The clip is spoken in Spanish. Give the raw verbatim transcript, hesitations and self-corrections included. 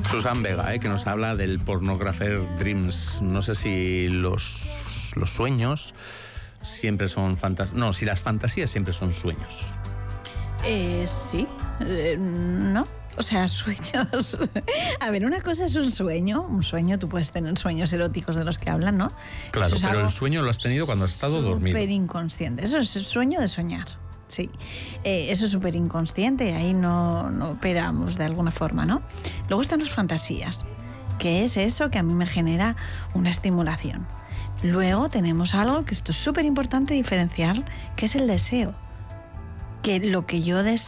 Susan Vega, ¿eh? Que nos habla del Pornographer Dreams. No sé si los, los sueños siempre son fantasías. No, si las fantasías siempre son sueños. Eh, sí, eh, no. O sea, sueños... A ver, una cosa es un sueño. Un sueño, tú puedes tener sueños eróticos de los que hablan, ¿no? Claro, pero el sueño lo has tenido cuando has estado dormido. Súper inconsciente. Eso es el sueño de soñar. Sí, eh, eso es súper inconsciente, ahí no, no operamos de alguna forma, ¿no? Luego están las fantasías, que es eso que a mí me genera una estimulación. Luego tenemos algo que esto es súper importante diferenciar, que es el deseo. Que lo que yo deseo